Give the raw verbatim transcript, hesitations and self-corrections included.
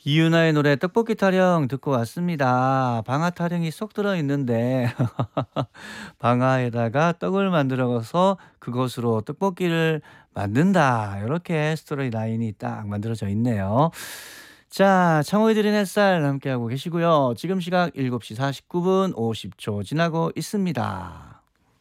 이윤아의 노래 떡볶이 타령 듣고 왔습니다. 방아 타령이 쏙 들어있는데 방아에다가 떡을 만들어서 그것으로 떡볶이를 만든다. 요렇게 스토리 라인이 딱 만들어져 있네요. 자, 창호의 들린 햇살 함께하고 계시고요. 지금 시각 일곱 시 사십구 분 오십 초 지나고 있습니다.